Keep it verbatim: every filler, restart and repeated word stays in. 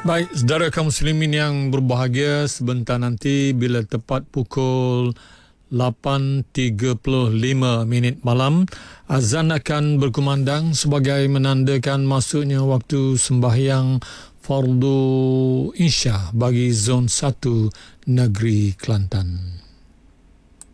Baik, saudara kaum muslimin yang berbahagia, sebentar nanti bila tepat pukul lapan tiga puluh lima minit malam, azan akan berkumandang sebagai menandakan masuknya waktu sembahyang fardu Isya bagi zon satu negeri Kelantan.